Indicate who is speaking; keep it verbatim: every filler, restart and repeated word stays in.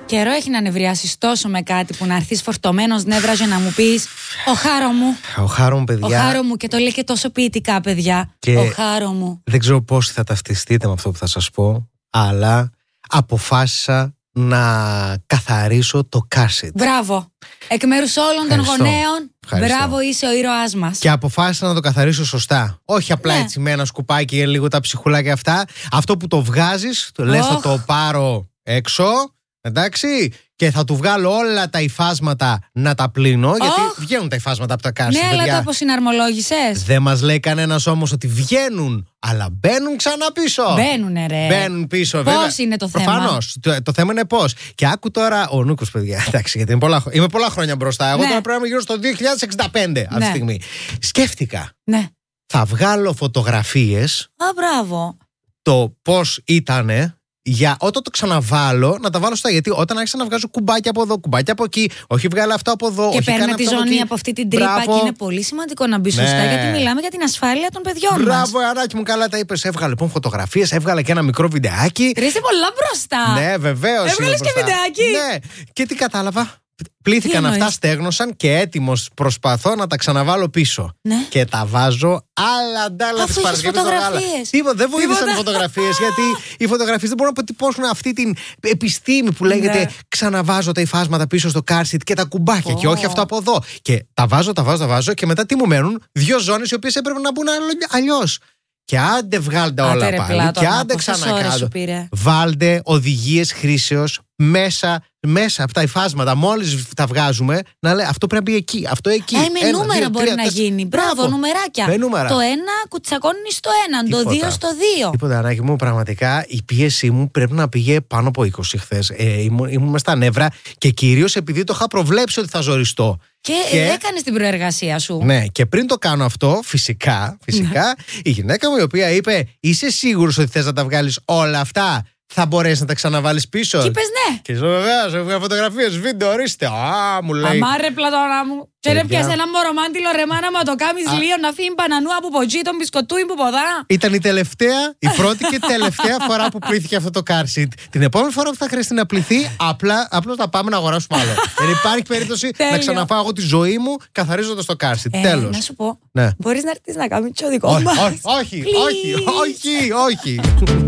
Speaker 1: Καιρό έχει να νευριάσεις τόσο με κάτι που να έρθεις φορτωμένος νεύρα για να μου πεις «Ο χάρο μου».
Speaker 2: Ο χάρο μου, παιδιά.
Speaker 1: Ο χάρο μου, και το λέει και τόσο ποιητικά, παιδιά.
Speaker 2: Και
Speaker 1: ο χάρο μου.
Speaker 2: Δεν ξέρω πώς θα ταυτιστείτε με αυτό που θα σας πω, αλλά αποφάσισα να καθαρίσω το car seat.
Speaker 1: Μπράβο. Εκ μέρους όλων των
Speaker 2: Ευχαριστώ.
Speaker 1: γονέων,
Speaker 2: Ευχαριστώ.
Speaker 1: μπράβο, είσαι ο ήρωάς μας.
Speaker 2: Και αποφάσισα να το καθαρίσω σωστά. Όχι απλά
Speaker 1: Ναι.
Speaker 2: έτσι με ένα σκουπάκι και λίγο τα ψυχουλάκια αυτά. Αυτό που το βγάζεις, το λες
Speaker 1: Οχ.
Speaker 2: θα το πάρω έξω, εντάξει, και θα του βγάλω όλα τα υφάσματα να τα πλύνω, γιατί
Speaker 1: Οχ.
Speaker 2: βγαίνουν τα υφάσματα από τα car seat,
Speaker 1: Ναι, αλλά
Speaker 2: παιδιά.
Speaker 1: το αποσυναρμολόγησες.
Speaker 2: Δεν μας λέει κανένας όμως ότι βγαίνουν, αλλά μπαίνουν ξανά πίσω.
Speaker 1: Μπαίνουνε, ρε.
Speaker 2: Μπαίνουν πίσω,
Speaker 1: Πώς
Speaker 2: βέβαια.
Speaker 1: είναι το θέμα?
Speaker 2: Προφανώς. Το, το θέμα είναι πώς. Και άκου τώρα ο Νούκος, παιδιά. Εντάξει, γιατί είμαι πολλά, είμαι πολλά χρόνια μπροστά. Εγώ
Speaker 1: Ναι.
Speaker 2: τώρα πρέπει να είμαι γύρω στο δύο χιλιάδες εξήντα πέντε αυτή τη
Speaker 1: Ναι.
Speaker 2: στιγμή. Σκέφτηκα.
Speaker 1: Ναι.
Speaker 2: Θα βγάλω φωτογραφίες
Speaker 1: Α, μπράβο.
Speaker 2: το πώς ήτανε. Για όταν το ξαναβάλω, να τα βάλω στα. Γιατί όταν άρχισα να βγάζω κουμπάκια από εδώ, κουμπάκια από εκεί, όχι βγάλω αυτό από εδώ,
Speaker 1: Και
Speaker 2: όχι
Speaker 1: παίρνω
Speaker 2: κάνε
Speaker 1: τη
Speaker 2: αυτό από
Speaker 1: ζώνη
Speaker 2: εκεί.
Speaker 1: από αυτή την τρύπα.
Speaker 2: Μπράβο.
Speaker 1: Και είναι πολύ σημαντικό να μπει σωστά,
Speaker 2: Ναι.
Speaker 1: γιατί μιλάμε για την ασφάλεια των παιδιών μας.
Speaker 2: Μπράβο, Ανάκη μου, καλά τα είπες. Έβγαλα λοιπόν φωτογραφίες, έβγαλα και ένα μικρό βιντεάκι.
Speaker 1: Ρε, είσαι πολλά μπροστά.
Speaker 2: Ναι, βεβαίως.
Speaker 1: Έβγαλες
Speaker 2: είμαι
Speaker 1: και
Speaker 2: μπροστά.
Speaker 1: βιντεάκι?
Speaker 2: Ναι. Και τι κατάλαβα. Πλήθηκαν
Speaker 1: Τι
Speaker 2: αυτά,
Speaker 1: εννοείς?
Speaker 2: στέγνωσαν και έτοιμος προσπαθώ να τα ξαναβάλω πίσω.
Speaker 1: Ναι.
Speaker 2: Και τα βάζω άλλα ντάλα
Speaker 1: Αφού
Speaker 2: της
Speaker 1: είχες
Speaker 2: Παρασκευής στο γάλα.
Speaker 1: φωτογραφίες.
Speaker 2: Τίποτα, δεν βοήθησαν οι
Speaker 1: Τίποτα.
Speaker 2: φωτογραφίες, γιατί οι φωτογραφίες δεν μπορούν να αποτυπώσουν αυτή την επιστήμη που λέγεται
Speaker 1: Ναι.
Speaker 2: ξαναβάζω τα υφάσματα πίσω στο car seat και τα κουμπάκια.
Speaker 1: Ω.
Speaker 2: Και όχι αυτό από εδώ. Και τα βάζω, τα βάζω, τα βάζω και μετά τι μου μένουν? Δύο ζώνες οι οποίες έπρεπε να μπουν αλλιώς. Και άντε βγάλτε
Speaker 1: Άντε,
Speaker 2: όλα
Speaker 1: ρε,
Speaker 2: πάλι.
Speaker 1: Πλάτωνα,
Speaker 2: Και άντε
Speaker 1: πόσες
Speaker 2: ξανά
Speaker 1: ώρες
Speaker 2: κάτω.
Speaker 1: σου πήρε?
Speaker 2: Βάλτε οδηγίες χρήσεως μέσα, μέσα από τα υφάσματα. Μόλις τα βγάζουμε, να λέει αυτό πρέπει να μπει εκεί, αυτό εκεί.
Speaker 1: Ε, με
Speaker 2: Ένα,
Speaker 1: νούμερα
Speaker 2: δύο,
Speaker 1: μπορεί
Speaker 2: τρία,
Speaker 1: να
Speaker 2: τέσσερα.
Speaker 1: γίνει. Μπράβο, νουμεράκια.
Speaker 2: Με νούμερα.
Speaker 1: Το ένα κουτσακώνει στο έναν, το
Speaker 2: Τίποτα.
Speaker 1: δύο στο δύο.
Speaker 2: Τίποτα, Ανάκη μου, πραγματικά η πίεσή μου πρέπει να πήγε πάνω από είκοσι χθες. Ε, ήμουν, ήμουν μες στα νεύρα και κυρίως επειδή το είχα προβλέψει ότι θα ζοριστώ.
Speaker 1: Και,
Speaker 2: Και-
Speaker 1: έκανες την προεργασία σου.
Speaker 2: Ναι, και πριν το κάνω αυτό, φυσικά, φυσικά η γυναίκα μου η οποία είπε: είσαι σίγουρος ότι θες να τα βγάλεις όλα αυτά? Θα μπορέσεις να τα ξαναβάλεις πίσω?
Speaker 1: Και είπες ναι.
Speaker 2: Και λέω βεβαίως, έβγαλα φωτογραφίες, βίντεο, ορίστε. Α, μου λέει.
Speaker 1: Αμά ρε Πλατώνα μου. Και ρε
Speaker 2: Παιδιά.
Speaker 1: πιάσε ένα μωρομάντιλο ρε μάνα μου, το κάμεις
Speaker 2: Α.
Speaker 1: λίγο να φύγει πανανού από ποτζί, τον μπισκοτούι που ποδά.
Speaker 2: Ήταν η τελευταία, η πρώτη και τελευταία φορά που πλήθηκε αυτό το car seat. Την επόμενη φορά που θα χρειαστεί να πληθεί, απλά, απλά θα πάμε να αγοράσουμε άλλο. Δεν υπάρχει περίπτωση να
Speaker 1: Τέλειο.
Speaker 2: ξαναφάω εγώ τη ζωή μου καθαρίζοντας το car seat.
Speaker 1: Ε,
Speaker 2: Τέλος.
Speaker 1: Να σου πω,
Speaker 2: Ναι.
Speaker 1: μπορείς να έρθεις να κάνεις το δικό
Speaker 2: Όχι,
Speaker 1: μας.
Speaker 2: όχι, όχι,
Speaker 1: Please.
Speaker 2: όχι, όχι, όχι.